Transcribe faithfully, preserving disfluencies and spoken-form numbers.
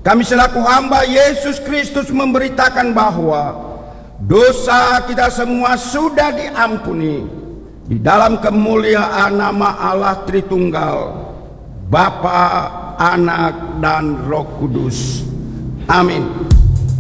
Kami selaku hamba Yesus Kristus memberitakan bahwa dosa kita semua sudah diampuni di dalam kemuliaan nama Allah Tritunggal, Bapa, Anak, dan Roh Kudus. Amin.